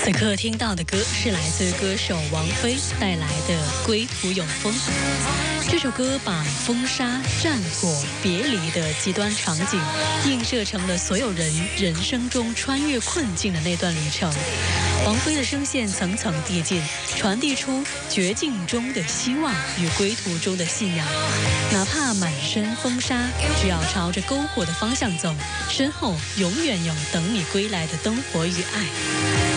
此刻听到的歌是来自歌手王菲带来的《归途永丰》。这首歌把风沙、战火、别离的极端场景映射成了所有人人生中穿越困境的那段旅程。王菲的声线层层递进，传递出绝境中的希望与归途中的信仰。哪怕满身风沙，只要朝着篝火的方向走，身后永远有等你归来的灯火与爱。